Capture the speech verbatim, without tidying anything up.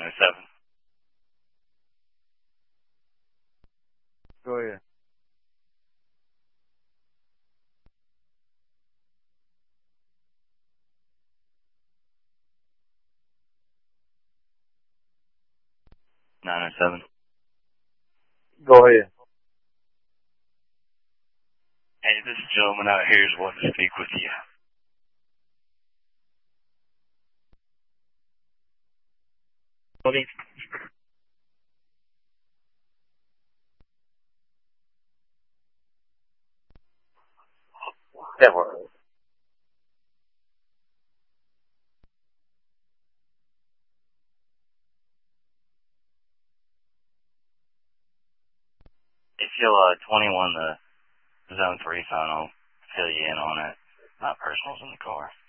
nine oh seven. Go ahead. nine oh seven. Go ahead. Hey, this gentleman out here is wanting to speak with you. That works. If you'll uh, twenty-one the zone three sign, I'll fill you in on it. My personal's in the car.